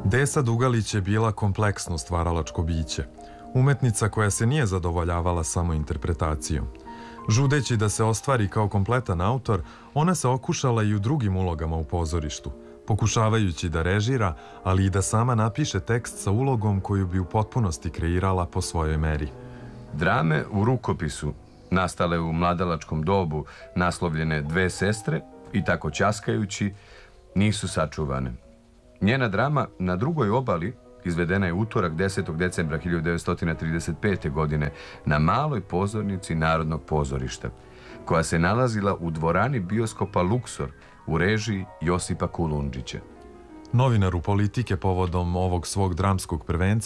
Desa Dugalić je bila kompleksno stvaralačko biće. Umetnica koja se nije zadovoljavala samo interpretacijom. Žudeći da se ostvari kao kompletan autor, ona se okušala i u drugim ulogama u pozorištu, pokušavajući da režira, ali i da sama napiše tekst sa ulogom koju bi u potpunosti kreirala po svojoj meri. Drame u rukopisu, nastale u mladalačkom dobu, naslovljene Dve sestre i tako ćaskajući, nisu sačuvane. Njena drama Na drugoj obali izvedena je utorak 10. decembra 1935. godine na maloj pozornici Narodnog pozorišta, koja se nalazila u dvorani bioskopa Luksor u režiji Josipa Kulundžića. Novinaru Politike povodom ovog svog dramskog prvenca